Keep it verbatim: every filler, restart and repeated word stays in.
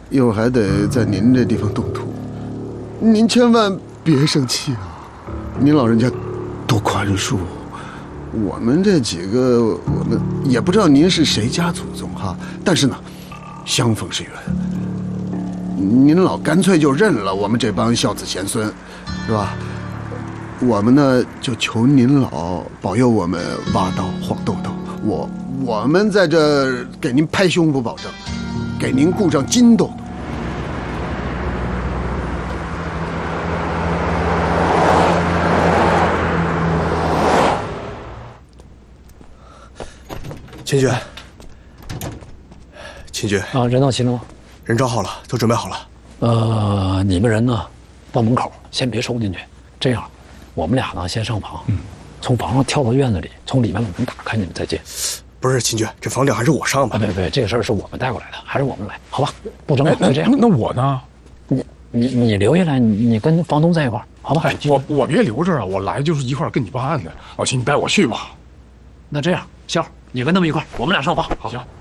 一会儿还得在您这地方动土，您千万别生气啊！您老人家多宽恕，我们这几个，我们也不知道您是谁家祖宗哈，但是呢，相逢是缘。您老干脆就认了我们这帮孝子贤孙，是吧？我们呢就求您老保佑我们挖到黄豆豆，我我们在这给您拍胸脯保证，给您顾上金豆豆。 秦爵，秦爵啊，人到齐了吗？ 人招好了，都准备好了。 呃，你们人呢，到门口先别收进去，这样，我们俩呢先上房，嗯，从房上跳到院子里，从里面把门打开，你们再进。 不是秦爵，这房顶还是我上吧？ 啊，别别，这个事儿是我们带过来的，还是我们来，好吧？不争了，就这样。 那我呢？ 你你你留下来，你你跟房东在一块儿，好吧？ 哎，我我别留着啊，我来就是一块儿跟你办案的。老秦，你带我去吧。 那这样，笑，你跟他们一块儿，我们俩上房。 好。行。